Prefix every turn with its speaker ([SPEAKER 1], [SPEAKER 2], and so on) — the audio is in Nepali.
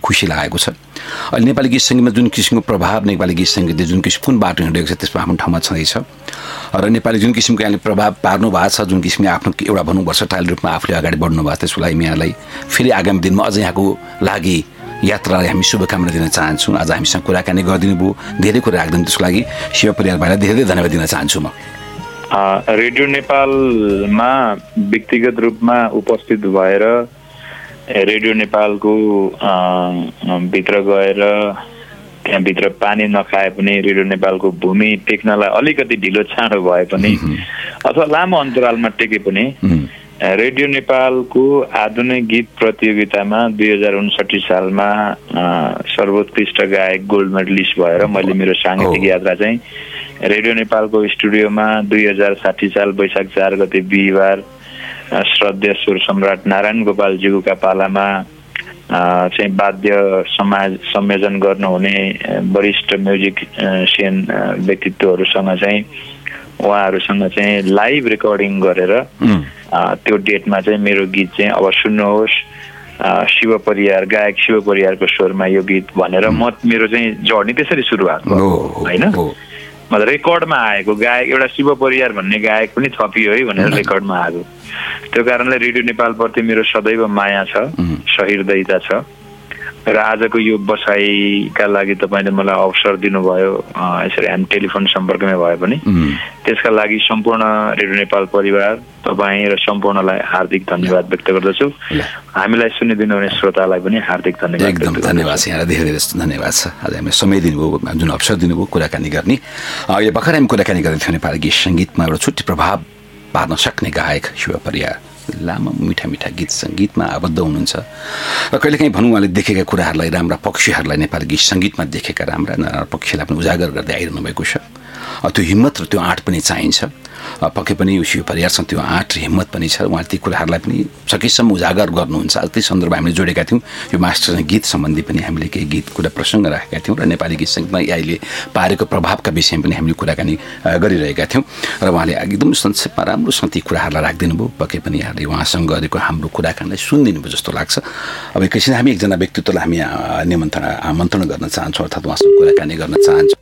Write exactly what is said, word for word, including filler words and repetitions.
[SPEAKER 1] खुसी लागेको छ। अहिले नेपाली गीत सङ्गीतमा जुन किसिमको प्रभाव नेपाली गीत सङ्गीतले जुन किसिम कुन बाटो हिँडेको छ त्यसमा आफ्नो ठाउँमा छँदैछ र नेपाली जुन किसिमको यहाँले प्रभाव पार्नु भएको छ, जुन किसिमले आफ्नो एउटा भनौँ वर्सटाइल रूपमा आफूले अगाडि बढ्नु भएको छ, त्यसको लागि म यहाँलाई फेरि आगामी दिनमा अझ यहाँको लागि यात्रालाई हामी शुभकामना दिन चाहन्छौँ। आज हामीसँग कुराकानी गरिदिनु भयो, धेरै कुरा राख्दिनु, त्यसको लागि शिव परियार भाइलाई धेरै धेरै धन्यवाद दिन चाहन्छु। म
[SPEAKER 2] रेडियो नेपालमा व्यक्तिगत रूपमा उपस्थित भएर रेडियो नेपालको भित्र गएर त्यहाँभित्र पानी नखाए पनि रेडियो नेपालको भूमि टेक्नलाई अलिकति ढिलो चाँडो भए पनि अथवा लामो अन्तरालमा टेके पनि रेडियो नेपालको आधुनिक गीत प्रतियोगितामा दुई हजार उन्सठी सालमा सर्वोत्कृष्ट गायक गोल्ड मेडलिस्ट भएर मैले मेरो साङ्गीतिक यात्रा चाहिँ रेडियो नेपालको स्टुडियोमा दुई हजार साठी साल वैशाख चार गते बिहिबार श्रद्धेय सुर सम्राट नारायण गोपालज्यूका पालामा चाहिँ वाद्य समाज संयोजन गर्नुहुने वरिष्ठ म्युजिसियन व्यक्तित्वहरूसँग चाहिँ उहाँहरूसँग चाहिँ लाइभ रेकर्डिङ गरेर त्यो डेटमा चाहिँ मेरो गीत चाहिँ अब सुन्नुहोस् शिव परियार गायक शिव परियारको स्वरमा यो गीत भनेर म मेरो चाहिँ जर्नी त्यसरी सुरुवात भयो होइन। मतलब रेकर्डमा आएको गायक एउटा शिव परियार भन्ने गायक पनि थपियो है भनेर रेकर्डमा आएको। त्यो कारणले रेडियो नेपालप्रति मेरो सदैव माया छ, सहृदयता छ र आजको यो बसाइका लागि तपाईँले मलाई अवसर दिनुभयो, यसरी हामी टेलिफोन सम्पर्कमै भए पनि त्यसका लागि सम्पूर्ण रेडियो नेपाल परिवार तपाईँ र सम्पूर्णलाई हार्दिक धन्यवाद व्यक्त गर्दछु। हामीलाई सुनिदिनु हुने श्रोतालाई पनि हार्दिक धन्यवाद।
[SPEAKER 1] एकदम धन्यवाद, यहाँलाई धेरै धेरै धन्यवाद छ। आज हामीलाई समय दिनुभयो, जुन अवसर दिनुभयो कुराकानी गर्ने। यो भर्खर हामी कुराकानी गरेको थियौँ नेपाली गीत सङ्गीतमा एउटा छुट्टै प्रभाव पार्न सक्ने गायक शिव परियार, लामो मिठा मिठा गीत सङ्गीतमा आबद्ध हुनुहुन्छ र कहिलेकाहीँ भनौँ उहाँले देखेका कुराहरूलाई, राम्रा पक्षहरूलाई नेपाली गीत सङ्गीतमा देखेका राम्रा नराम्रा पक्षलाई पनि उजागर गर्दै आइरहनु भएको छ। त्यो हिम्मत र त्यो आँट पनि चाहिन्छ। पक्कै पनि शिव परियारसँग त्यो आँट र हिम्मत पनि छ। उहाँले ती कुराहरूलाई पनि सकेसम्म उजागर गर्नुहुन्छ। त्यही सन्दर्भ हामीले जोडेका थियौँ। यो मास्टर गीत सम्बन्धी पनि हामीले केही गीत कुरा प्रसङ्ग राखेका थियौँ र नेपाली गीत सङ्गीतमा अहिले पारेको प्रभावका विषयमा पनि हामीले कुराकानी गरिरहेका थियौँ र उहाँले एकदम संक्षेपमा राम्रोसँग ती कुराहरूलाई राखिदिनु भयो। पक्कै पनि यहाँले उहाँसँग गरेको हाम्रो कुराकानीलाई सुनिदिनु भयो जस्तो लाग्छ। अब एकैछिन हामी एकजना व्यक्तित्वलाई हामी निमन्त्रणा आमन्त्रण गर्न चाहन्छौँ, अर्थात् उहाँसँग कुराकानी गर्न चाहन्छौँ।